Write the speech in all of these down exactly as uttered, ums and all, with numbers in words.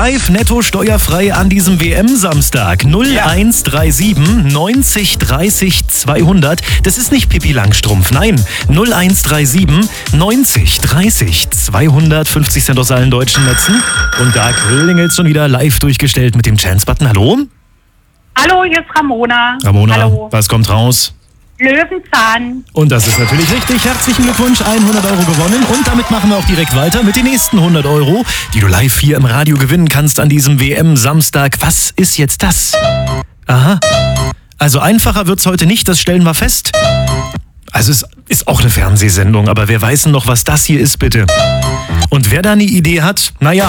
Live, netto, steuerfrei an diesem W M-Samstag. null eins drei sieben neunzig dreißig zweihundert. Das ist nicht Pippi Langstrumpf, nein. null eins drei sieben neunzig dreißig zweihundert. fünfzig Cent aus allen deutschen Netzen. Und da klingelt schon wieder live durchgestellt mit dem Chance-Button. Hallo? Hallo, hier ist Ramona. Ramona, Hallo. was kommt raus? Löwenzahn. Und das ist natürlich richtig. Herzlichen Glückwunsch, hundert Euro gewonnen. Und damit machen wir auch direkt weiter mit den nächsten hundert Euro, die du live hier im Radio gewinnen kannst an diesem W M-Samstag. Was ist jetzt das? Aha. Also einfacher wird's heute nicht, das stellen wir fest. Also es ist auch eine Fernsehsendung, aber wer weiß denn noch, was das hier ist, bitte? Und wer da eine Idee hat, naja...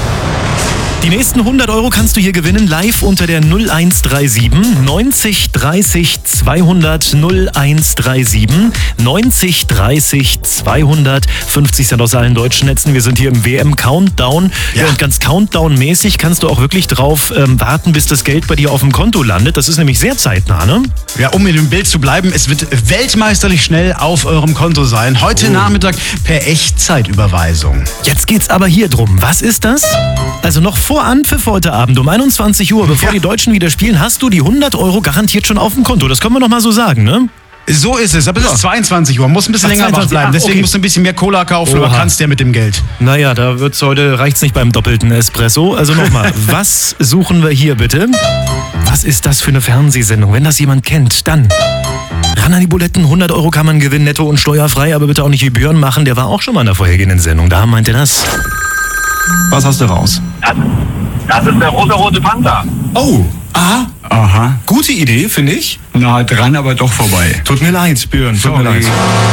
Die nächsten hundert Euro kannst du hier gewinnen, live unter der null eins drei sieben neunzig dreißig zweihundert. null eins drei sieben neunzig dreißig zweihundert. fünfzig Cent aus allen deutschen Netzen. Wir sind hier im W M-Countdown. Ja. Ja, und ganz Countdown-mäßig kannst du auch wirklich drauf ähm, warten, bis das Geld bei dir auf dem Konto landet. Das ist nämlich sehr zeitnah, ne? Ja, um in dem Bild zu bleiben, es wird weltmeisterlich schnell auf eurem Konto sein. Heute oh. Nachmittag per Echtzeitüberweisung. Jetzt geht's aber hier drum. Was ist das? Also noch vor Anpfiff heute Abend um einundzwanzig Uhr, bevor ja. die Deutschen wieder spielen, hast du die hundert Euro garantiert schon auf dem Konto. Das können wir noch mal so sagen, ne? So ist es, aber es ist zweiundzwanzig Uhr, muss ein bisschen Ach, länger wach bleiben. Deswegen okay. musst du ein bisschen mehr Cola kaufen, Oha. aber kannst ja mit dem Geld. Naja, da wird's heute, reicht's nicht beim doppelten Espresso. Also nochmal, was suchen wir hier bitte? Was ist das für eine Fernsehsendung? Wenn das jemand kennt, dann ran an die Buletten, hundert Euro kann man gewinnen, netto und steuerfrei, aber bitte auch nicht wie Björn machen, der war auch schon mal in der vorhergehenden Sendung. Da meinte das. Was hast du raus? Das, das ist der rosa-rote Panther. Oh, aha. Aha. Gute Idee, finde ich. Na, dran, aber doch vorbei. Tut mir leid, Björn, tut Sorry. mir leid.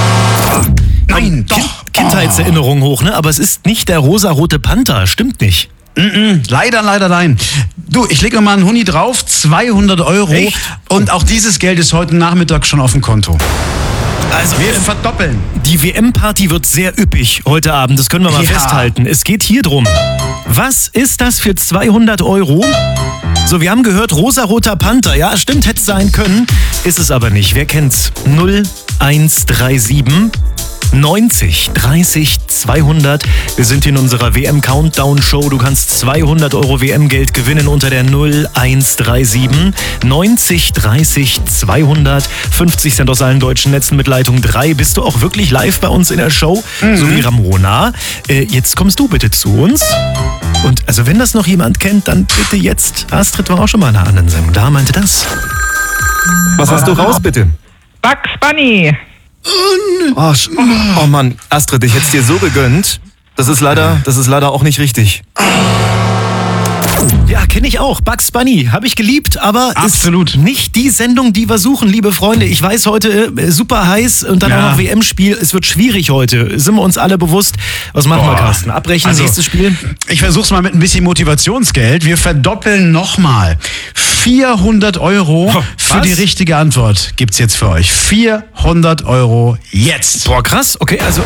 Nein, doch. Kind, Kindheitserinnerung oh. hoch, ne? Aber es ist nicht der rosa-rote Panther, stimmt nicht. Mm-mm, leider, leider nein. Du, ich lege mal einen Huni drauf, zweihundert Euro. Echt? Und auch dieses Geld ist heute Nachmittag schon auf dem Konto. Also wir verdoppeln. Die W M-Party wird sehr üppig heute Abend, das können wir mal ja. festhalten. Es geht hier drum. Was ist das für zweihundert Euro? So, wir haben gehört, rosa-roter Panther. Ja, stimmt, hätte sein können. Ist es aber nicht. Wer kennt's? null eins drei sieben neunzig dreißig zweihundert. Wir sind in unserer W M-Countdown-Show. Du kannst zweihundert Euro W M-Geld gewinnen unter der null eins drei sieben neunzig dreißig zweihundert. fünfzig Cent aus allen deutschen Netzen mit Leitung drei. Bist du auch wirklich live bei uns in der Show? Mhm. So wie Ramona. Äh, jetzt kommst du bitte zu uns. Und also wenn das noch jemand kennt, dann bitte jetzt. Astrid war auch schon mal in einer anderen Sendung. Da meinte das. Was hast du raus, bitte? Bugs Bunny. Oh, oh Mann, Astrid, ich hätte es dir so gegönnt. Das ist leider, das ist leider auch nicht richtig. Ja, kenne ich auch. Bugs Bunny, habe ich geliebt, aber absolut ist nicht die Sendung, die wir suchen, liebe Freunde. Ich weiß, heute äh, super heiß und dann ja. auch noch W M-Spiel. Es wird schwierig heute. Sind wir uns alle bewusst? Was machen oh. wir, Carsten? Abbrechen, also, nächstes Spiel? Ich versuch's mal mit ein bisschen Motivationsgeld. Wir verdoppeln nochmal. vierhundert Euro oh, für die richtige Antwort gibt's jetzt für euch. vierhundert Euro jetzt. Boah, krass. Okay, also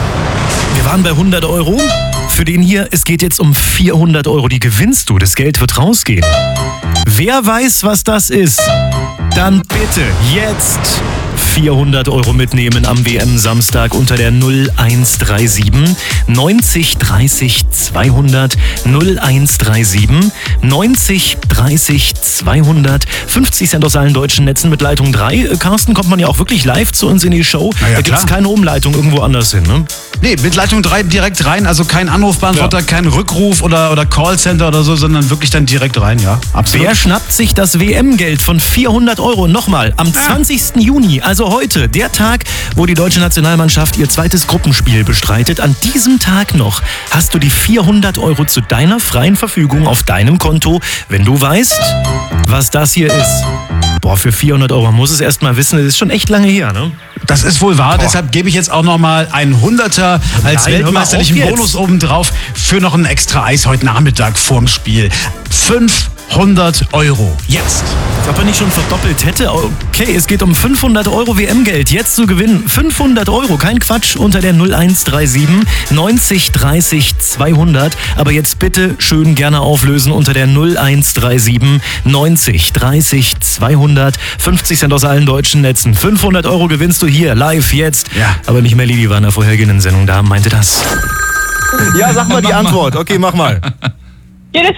wir waren bei hundert Euro. Für den hier, es geht jetzt um vierhundert Euro. Die gewinnst du. Das Geld wird rausgehen. Wer weiß, was das ist? Dann bitte jetzt vierhundert Euro mitnehmen am W M-Samstag unter der null eins drei sieben neunzig dreißig zweihundert. null eins drei sieben neunzig dreißig zweihundert. fünfzig Cent aus allen deutschen Netzen mit Leitung drei. Carsten, kommt man ja auch wirklich live zu uns in die Show. Ja, da gibt es keine Umleitung irgendwo anders hin, ne? Nee, mit Leitung drei direkt rein, also kein Anrufbeantworter, ja. kein Rückruf oder, oder Callcenter oder so, sondern wirklich dann direkt rein, ja. Absolut. Wer schnappt sich das W M-Geld von vierhundert Euro nochmal am ah. zwanzigsten Juni, also heute, der Tag, wo die deutsche Nationalmannschaft ihr zweites Gruppenspiel bestreitet. An diesem Tag noch hast du die vierhundert Euro zu deiner freien Verfügung auf deinem Konto, wenn du weißt, was das hier ist. Boah, für vierhundert Euro, man muss es erst mal wissen, das ist schon echt lange her, ne? Das ist wohl wahr, Boah. deshalb gebe ich jetzt auch nochmal einen Hunderter als Nein, weltmeisterlichen Bonus obendrauf für noch ein extra Eis heute Nachmittag vorm Spiel. fünfhundert Euro. Jetzt. Ob er nicht schon verdoppelt hätte. Okay, es geht um fünfhundert Euro W M-Geld. Jetzt zu gewinnen. fünfhundert Euro, kein Quatsch, unter der null eins drei sieben neunzig dreißig zweihundert. Aber jetzt bitte schön gerne auflösen unter der null eins drei sieben neunzig dreißig zweihundert. fünfzig Cent aus allen deutschen Netzen. fünfhundert Euro gewinnst du hier, live, jetzt. Ja. Aber nicht Melli, die war in der vorhergehenden Sendung da, meinte das. Ja, sag mal die Antwort. Okay, mach mal. Ja, das